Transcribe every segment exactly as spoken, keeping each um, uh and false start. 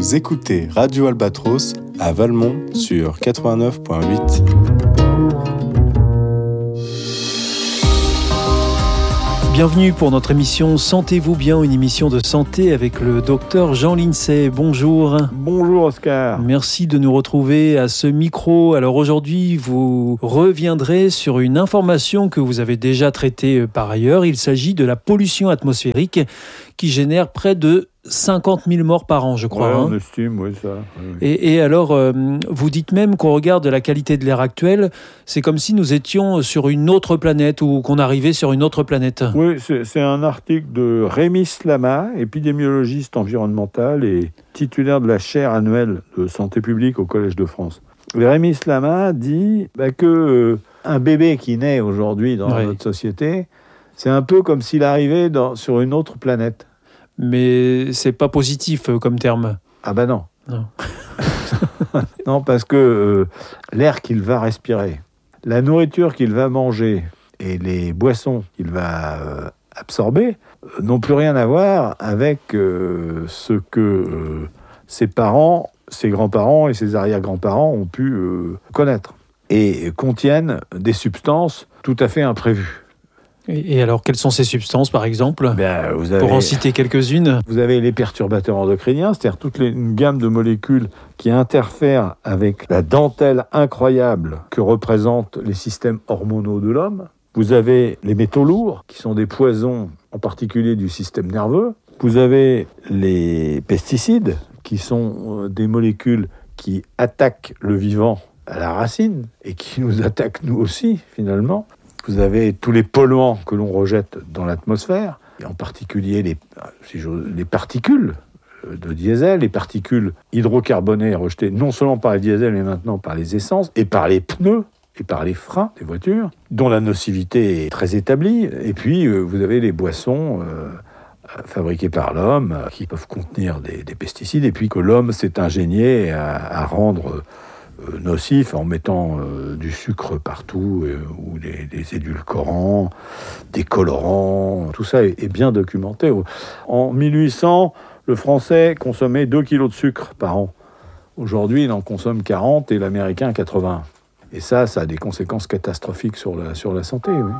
Vous écoutez Radio Albatros à Valmont sur quatre-vingt-neuf virgule huit. Bienvenue pour notre émission Sentez-vous bien, une émission de santé avec le docteur Jean Lincey. Bonjour. Bonjour Oscar. Merci de nous retrouver à ce micro. Alors aujourd'hui, vous reviendrez sur une information que vous avez déjà traitée par ailleurs. Il s'agit de la pollution atmosphérique qui génère près de cinquante mille morts par an, je crois. Ouais, hein. on estime, oui, ça. Oui. Et, et alors, euh, vous dites même qu'au regard de la qualité de l'air actuel, c'est comme si nous étions sur une autre planète ou qu'on arrivait sur une autre planète. Oui, c'est, c'est un article de Rémi Slama, épidémiologiste environnemental et titulaire de la chaire annuelle de santé publique au Collège de France. Et Rémi Slama dit bah, que euh, un bébé qui naît aujourd'hui dans ouais. notre société, c'est un peu comme s'il arrivait dans, sur une autre planète. Mais c'est pas positif euh, comme terme. Ah ben non. Non. Non, parce que euh, l'air qu'il va respirer, la nourriture qu'il va manger et les boissons qu'il va euh, absorber euh, n'ont plus rien à voir avec euh, ce que euh, ses parents, ses grands-parents et ses arrière-grands-parents ont pu euh, connaître et contiennent des substances tout à fait imprévues. Et alors, quelles sont ces substances, par exemple ? Ben, vous avez, Pour en citer quelques-unes. Vous avez les perturbateurs endocriniens, c'est-à-dire toute les, une gamme de molécules qui interfèrent avec la dentelle incroyable que représentent les systèmes hormonaux de l'homme. Vous avez les métaux lourds, qui sont des poisons, en particulier du système nerveux. Vous avez les pesticides, qui sont des molécules qui attaquent le vivant à la racine et qui nous attaquent nous aussi, finalement. Vous avez tous les polluants que l'on rejette dans l'atmosphère, et en particulier les, si j'ose, les particules de diesel, les particules hydrocarbonées rejetées non seulement par les diesels, mais maintenant par les essences, et par les pneus, et par les freins des voitures, dont la nocivité est très établie. Et puis, euh, vous avez les boissons euh, fabriquées par l'homme, euh, qui peuvent contenir des, des pesticides, et puis que l'homme s'est ingénié à, à rendre Euh, nocif en mettant euh, du sucre partout, euh, ou des, des édulcorants, des colorants. Tout ça est, est bien documenté. En mille huit cents, le Français consommait deux kilos de sucre par an. Aujourd'hui, il en consomme quarante et l'Américain quatre-vingts. Et ça, ça a des conséquences catastrophiques sur la, sur la santé, oui.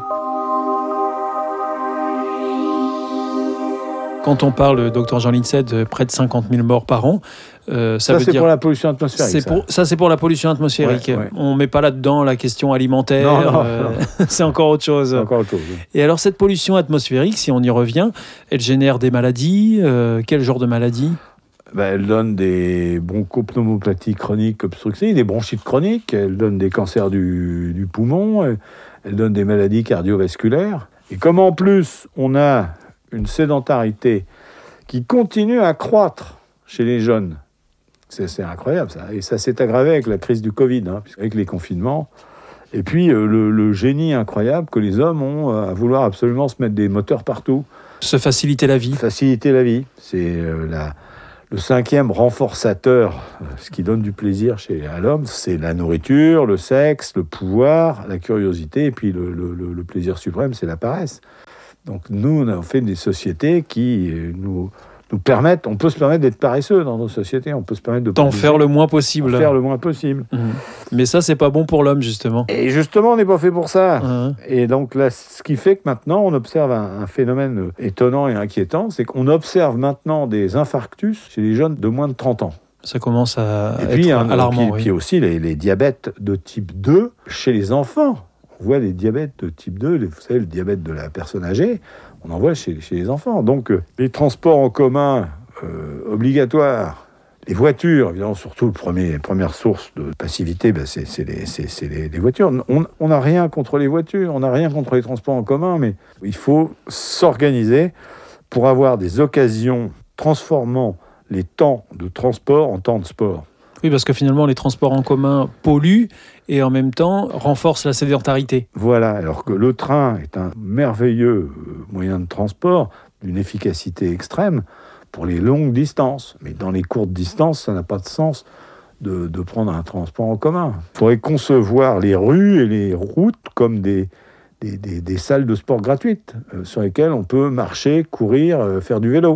Quand on parle, docteur Jean Lincey, de près de cinquante mille morts par an, euh, ça, ça veut c'est dire... pour la pollution atmosphérique. C'est ça. pour, ça, c'est pour la pollution atmosphérique. Ouais, ouais. On ne met pas là-dedans la question alimentaire. Non, non, euh, non. C'est encore autre chose. C'est encore autre chose. Oui. Et alors, cette pollution atmosphérique, si on y revient, elle génère des maladies. Euh, quel genre de maladies ? Ben, elle donne des bronchopneumopathies chroniques obstructives, des bronchites chroniques, elle donne des cancers du, du poumon, elle, elle donne des maladies cardiovasculaires. Et comme en plus, on a une sédentarité qui continue à croître chez les jeunes. C'est, c'est incroyable, ça. Et ça s'est aggravé avec la crise du Covid, hein, avec les confinements. Et puis, euh, le, le génie incroyable que les hommes ont à vouloir absolument se mettre des moteurs partout. Se faciliter la vie. Faciliter la vie. C'est euh, la, le cinquième renforçateur, euh, ce qui donne du plaisir chez à l'homme, c'est la nourriture, le sexe, le pouvoir, la curiosité, et puis le, le, le plaisir suprême, c'est la paresse. Donc nous, on a fait des sociétés qui nous, nous permettent, on peut se permettre d'être paresseux dans nos sociétés, on peut se permettre de... D'en faire le moins possible. D'en faire le moins possible. Mmh. Mais ça, c'est pas bon pour l'homme, justement. Et justement, on n'est pas fait pour ça. Mmh. Et donc là, ce qui fait que maintenant, on observe un, un phénomène étonnant et inquiétant, c'est qu'on observe maintenant des infarctus chez les jeunes de moins de trente ans. Ça commence à et être puis, un, alarmant. Et puis, oui. puis aussi les, les diabètes de type deux chez les enfants. On voit les diabètes de type deux, les, vous savez, le diabète de la personne âgée, on en voit chez, chez les enfants. Donc, euh, les transports en commun euh, obligatoires, les voitures, évidemment, surtout la premier, première source de passivité, ben c'est, c'est, les, c'est, c'est les, les voitures. On n'a rien contre les voitures, on n'a rien contre les transports en commun, mais il faut s'organiser pour avoir des occasions transformant les temps de transport en temps de sport. Oui, parce que finalement, les transports en commun polluent et en même temps renforcent la sédentarité. Voilà, alors que le train est un merveilleux moyen de transport d'une efficacité extrême pour les longues distances. Mais dans les courtes distances, ça n'a pas de sens de, de prendre un transport en commun. Il faudrait concevoir les rues et les routes comme des, des, des, des salles de sport gratuites euh, sur lesquelles on peut marcher, courir, euh, faire du vélo.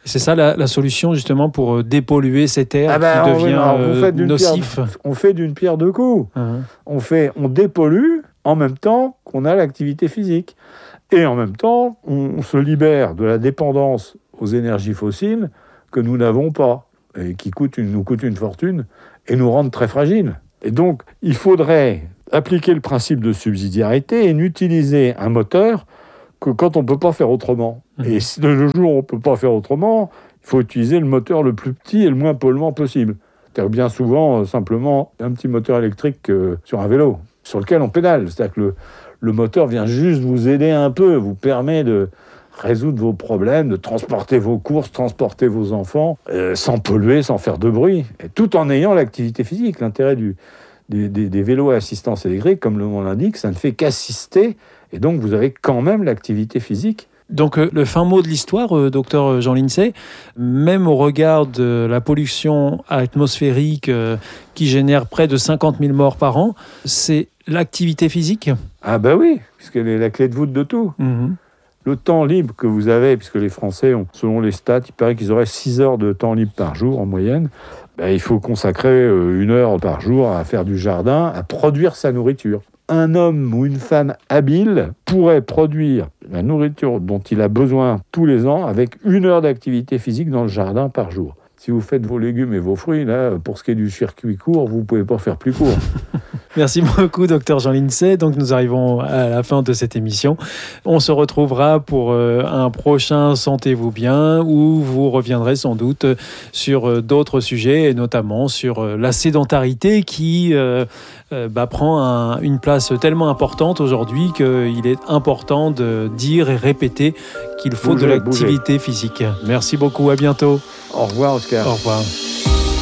C'est ça la, la solution justement pour dépolluer cet air ah ben, qui on, devient non, on fait d'une nocif. Pierre, on fait d'une pierre deux coups. Uh-huh. On fait, on dépollue en même temps qu'on a l'activité physique. Et en même temps, on, on se libère de la dépendance aux énergies fossiles que nous n'avons pas et qui coûtent une, nous coûtent une fortune et nous rendent très fragiles. Et donc, il faudrait appliquer le principe de subsidiarité et n'utiliser un moteur que quand on ne peut pas faire autrement. Mmh. Et si le jour où on ne peut pas faire autrement, il faut utiliser le moteur le plus petit et le moins polluant possible. C'est-à-dire bien souvent, euh, simplement, un petit moteur électrique euh, sur un vélo, sur lequel on pédale. C'est-à-dire que le, le moteur vient juste vous aider un peu, vous permet de résoudre vos problèmes, de transporter vos courses, transporter vos enfants, euh, sans polluer, sans faire de bruit, et tout en ayant l'activité physique. L'intérêt du, des, des, des vélos à assistance électrique, comme le nom l'indique, ça ne fait qu'assister, et donc vous avez quand même l'activité physique. Donc euh, le fin mot de l'histoire, euh, docteur Jean Lindsay, même au regard de la pollution atmosphérique euh, qui génère près de cinquante mille morts par an, c'est l'activité physique ? Ah ben oui, puisqu'elle est la clé de voûte de tout. Mmh. Le temps libre que vous avez, puisque les Français, ont, selon les stats, il paraît qu'ils auraient six heures de temps libre par jour en moyenne, ben, il faut consacrer une heure par jour à faire du jardin, à produire sa nourriture. Un homme ou une femme habile pourrait produire la nourriture dont il a besoin tous les ans avec une heure d'activité physique dans le jardin par jour. Si vous faites vos légumes et vos fruits, là, pour ce qui est du circuit court, vous ne pouvez pas faire plus court. Merci beaucoup, docteur Jean Lindsay. Donc, nous arrivons à la fin de cette émission. On se retrouvera pour euh, un prochain Sentez-vous bien, où vous reviendrez sans doute sur euh, d'autres sujets, et notamment sur euh, la sédentarité qui euh, euh, bah, prend un, une place tellement importante aujourd'hui qu'il est important de dire et répéter qu'il faut bouger, de l'activité bouger. physique. Merci beaucoup, à bientôt. Au revoir, Oscar. Au revoir.